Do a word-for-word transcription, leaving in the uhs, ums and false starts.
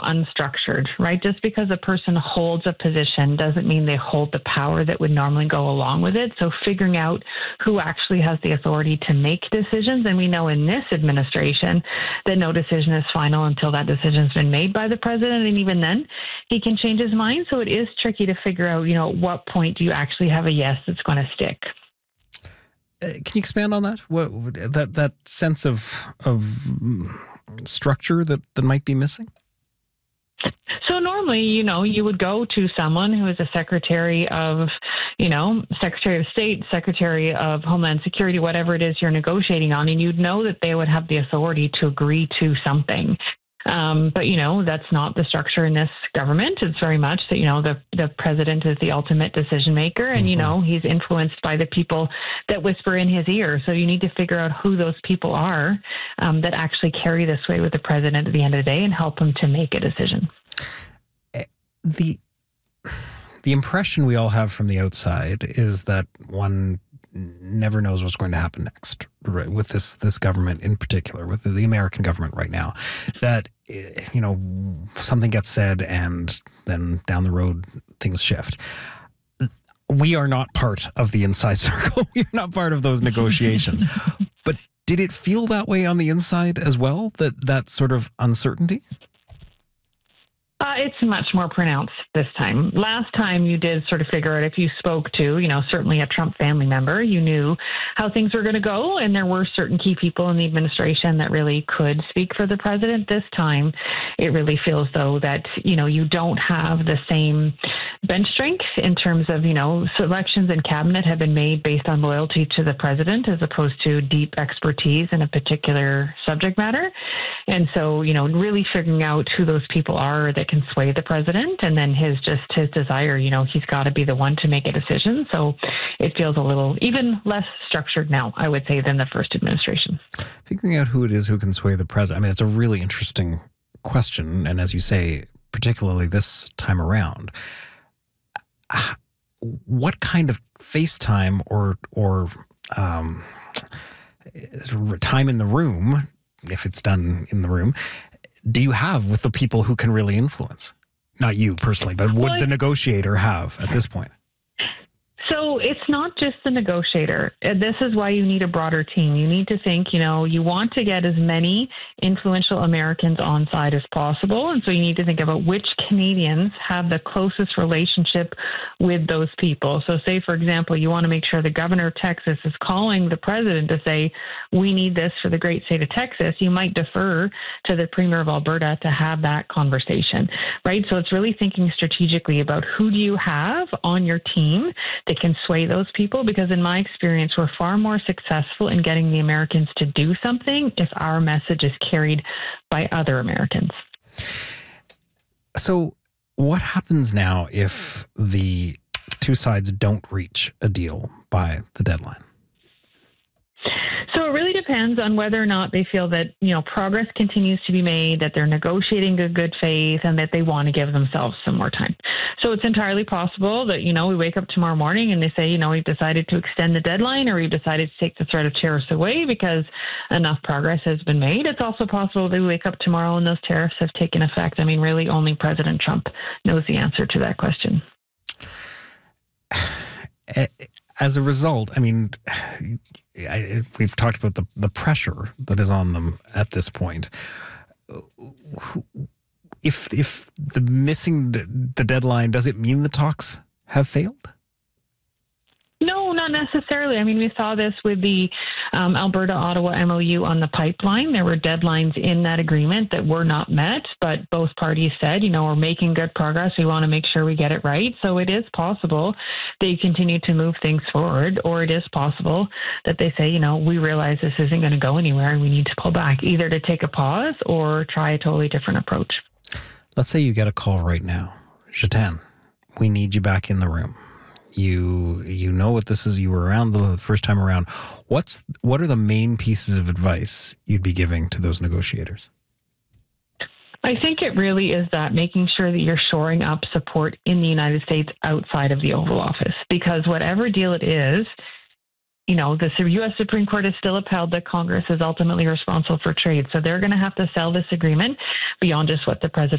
unstructured, right? Just because a person holds a position doesn't mean they hold the power that would normally go along with it. So figuring out who actually has the authority to make decisions. And we know in this administration that no decision is final until that decision has been made by the president. And even then, he can change his mind. So it is tricky to figure out, you know, at what point do you actually have a yes that's going to stick. Uh, can you expand on that? What that that sense of of structure that, that might be missing? So normally, you know, you would go to someone who is a secretary of, you know, Secretary of State, Secretary of Homeland Security, whatever it is you're negotiating on, and you'd know that they would have the authority to agree to something. Um, but, you know, that's not the structure in this government. It's very much that, you know, the, the president is the ultimate decision maker and, mm-hmm. you know, he's influenced by the people that whisper in his ear. So you need to figure out who those people are um, that actually carry this way with the president at the end of the day and help him to make a decision. The, the impression we all have from the outside is that one never knows what's going to happen next, right? With this this government in particular, with the, the American government right now, that, you know, something gets said and then down the road things shift. We are not part of the inside circle. We are not part of those negotiations. But did it feel that way on the inside as well, that that sort of uncertainty? Uh, it's much more pronounced this time. Last time you did sort of figure out if you spoke to, you know, certainly a Trump family member, you knew how things were going to go. And there were certain key people in the administration that really could speak for the president. This time, it really feels though that, you know, you don't have the same bench strength in terms of, you know, selections in cabinet have been made based on loyalty to the president as opposed to deep expertise in a particular subject matter. And so, you know, really figuring out who those people are that can sway the president, and then his just his desire, you know, he's got to be the one to make a decision. So it feels a little even less structured now, I would say, than the first administration. Figuring out who it is who can sway the president, I mean, it's a really interesting question. And as you say, particularly this time around, what kind of FaceTime or, or um, time in the room, if it's done in the room, do you have with the people who can really influence? Not you personally, but would well, the negotiator have at this point? So it's not just the negotiator. This is why you need a broader team. You need to think, you know, you want to get as many influential Americans on side as possible. And so you need to think about which Canadians have the closest relationship with those people. So say, for example, you want to make sure the governor of Texas is calling the president to say, we need this for the great state of Texas. You might defer to the premier of Alberta to have that conversation, right? So it's really thinking strategically about who do you have on your team that can sway those people, because in my experience, we're far more successful in getting the Americans to do something if our message is carried by other Americans. So what happens now if the two sides don't reach a deal by the deadline? So it really depends on whether or not they feel that, you know, progress continues to be made, that they're negotiating in good faith, and that they want to give themselves some more time. So it's entirely possible that, you know, we wake up tomorrow morning and they say, you know, we've decided to extend the deadline, or we've decided to take the threat of tariffs away because enough progress has been made. It's also possible that we wake up tomorrow and those tariffs have taken effect. I mean, really only President Trump knows the answer to that question. As a result, I mean, I, we've talked about the, the pressure that is on them at this point. If if the missing the deadline, does it mean the talks have failed? No, not necessarily. I mean, we saw this with the um, Alberta-Ottawa M O U on the pipeline. There were deadlines in that agreement that were not met, but both parties said, you know, we're making good progress. We want to make sure we get it right. So it is possible they continue to move things forward, or it is possible that they say, you know, we realize this isn't going to go anywhere and we need to pull back, either to take a pause or try a totally different approach. Let's say you get a call right now. Jitin, we need you back in the room. You you know what this is. You were around the first time around. What's what are the main pieces of advice you'd be giving to those negotiators? I think it really is that making sure that you're shoring up support in the United States outside of the Oval Office, because whatever deal it is, you know, the U S Supreme Court has still upheld that Congress is ultimately responsible for trade. So they're going to have to sell this agreement beyond just what the president